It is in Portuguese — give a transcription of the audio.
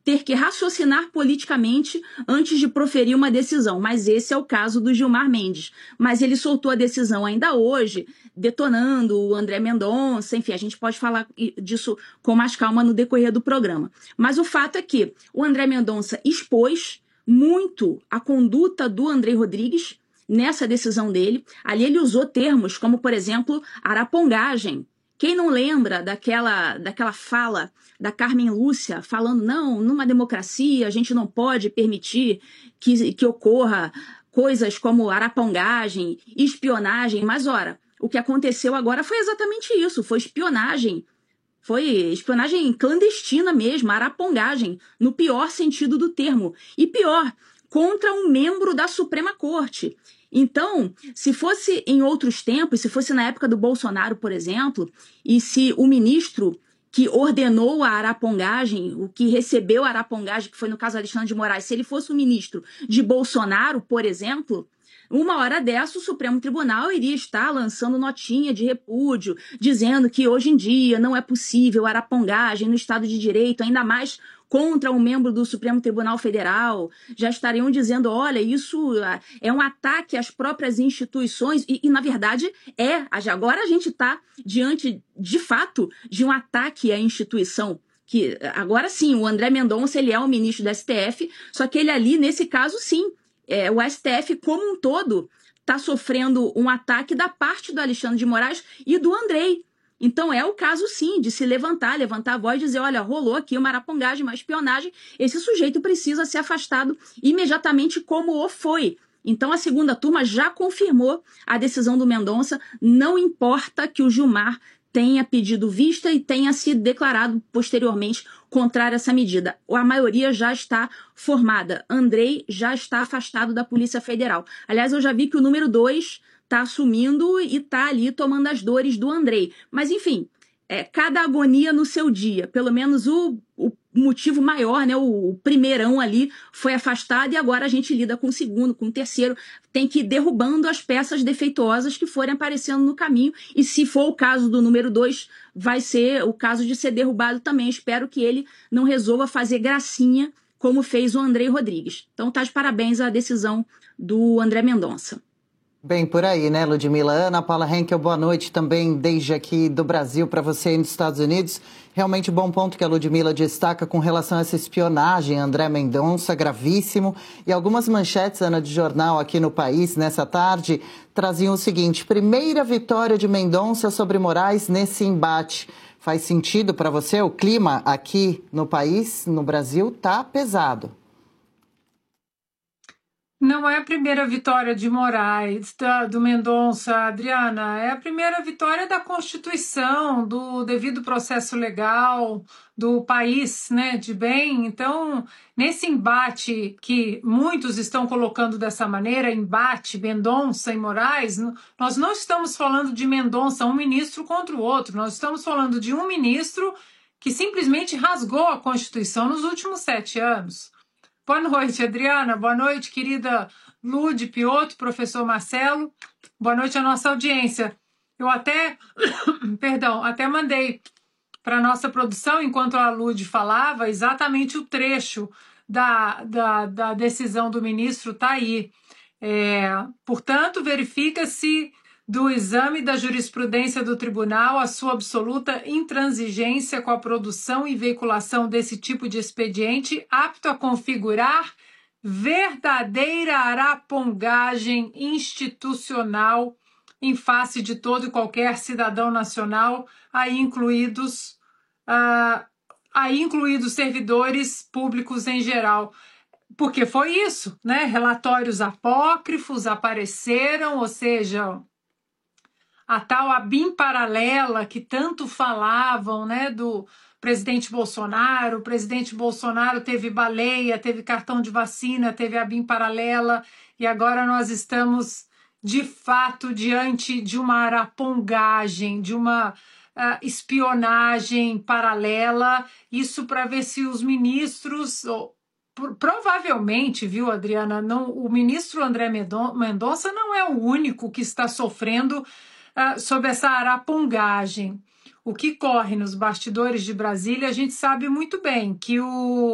ter que raciocinar politicamente antes de proferir uma decisão. Mas esse é o caso do Gilmar Mendes. Mas ele soltou a decisão ainda hoje, detonando o André Mendonça, enfim, a gente pode falar disso com mais calma no decorrer do programa. Mas o fato é que o André Mendonça expôs muito a conduta do André Rodrigues nessa decisão dele. Ali ele usou termos como, por exemplo, arapongagem. Quem não lembra daquela fala da Carmen Lúcia falando, não, numa democracia a gente não pode permitir que ocorra coisas como arapongagem, espionagem, mas ora, o que aconteceu agora foi exatamente isso, foi espionagem clandestina mesmo, arapongagem, no pior sentido do termo. E pior, contra um membro da Suprema Corte. Então, se fosse em outros tempos, se fosse na época do Bolsonaro, por exemplo, e se o ministro que ordenou a arapongagem, o que recebeu a arapongagem, que foi no caso Alexandre de Moraes, se ele fosse o ministro de Bolsonaro, por exemplo, uma hora dessa o Supremo Tribunal iria estar lançando notinha de repúdio, dizendo que hoje em dia não é possível arapongagem no Estado de Direito, ainda mais contra um membro do Supremo Tribunal Federal. Já estariam dizendo, olha, isso é um ataque às próprias instituições, e na verdade agora a gente está diante, de fato, de um ataque à instituição. Que agora sim, o André Mendonça ele é o ministro do STF, só que ele ali, nesse caso, sim, o STF como um todo está sofrendo um ataque da parte do Alexandre de Moraes e do Andrei. Então é o caso sim de se levantar a voz e dizer, olha, rolou aqui uma arapongagem, uma espionagem, esse sujeito precisa ser afastado imediatamente como o foi. Então a segunda turma já confirmou a decisão do Mendonça, não importa que o Gilmar tenha pedido vista e tenha se declarado posteriormente contrário a essa medida. A maioria já está formada. Andrei já está afastado da Polícia Federal. Aliás, eu já vi que o número 2 está assumindo e está ali tomando as dores do Andrei. Mas, enfim, cada agonia no seu dia. Pelo menos o motivo maior, né, o primeirão ali foi afastado e agora a gente lida com o segundo, com o terceiro. Tem que ir derrubando as peças defeituosas que forem aparecendo no caminho. E se for o caso do número 2, vai ser o caso de ser derrubado também. Espero que ele não resolva fazer gracinha como fez o André Rodrigues. Então tá de parabéns à decisão do André Mendonça. Bem por aí, né, Ludmila? Ana Paula Henkel, boa noite também, desde aqui do Brasil para você aí nos Estados Unidos. Realmente bom ponto que a Ludmila destaca com relação a essa espionagem, André Mendonça, gravíssimo. E algumas manchetes, Ana, de jornal aqui no país, nessa tarde, traziam o seguinte: primeira vitória de Mendonça sobre Moraes nesse embate. Faz sentido para você? O clima aqui no país, no Brasil, tá pesado. Não é a primeira vitória de Moraes, do Mendonça, Adriana, é a primeira vitória da Constituição, do devido processo legal, do país, né, de bem. Então, nesse embate que muitos estão colocando dessa maneira, embate Mendonça e Moraes, nós não estamos falando de Mendonça, um ministro contra o outro, nós estamos falando de um ministro que simplesmente rasgou a Constituição nos últimos 7 anos. Boa noite, Adriana. Boa noite, querida Lud, Piotr, professor Marcelo. Boa noite à nossa audiência. Eu até mandei para a nossa produção, enquanto a Lud falava, exatamente o trecho da decisão do ministro está aí. Portanto, verifica-se do exame da jurisprudência do tribunal a sua absoluta intransigência com a produção e veiculação desse tipo de expediente, apto a configurar verdadeira arapongagem institucional em face de todo e qualquer cidadão nacional, aí incluídos servidores públicos em geral. Porque foi isso, né? Relatórios apócrifos apareceram, ou seja, a tal ABIN paralela que tanto falavam, né, do presidente Bolsonaro. O presidente Bolsonaro teve baleia, teve cartão de vacina, teve ABIN paralela, e agora nós estamos, de fato, diante de uma arapongagem, de uma espionagem paralela, isso para ver se os ministros... Provavelmente, viu, Adriana, o ministro André Mendonça não é o único que está sofrendo sob essa arapongagem. O que corre nos bastidores de Brasília, a gente sabe muito bem que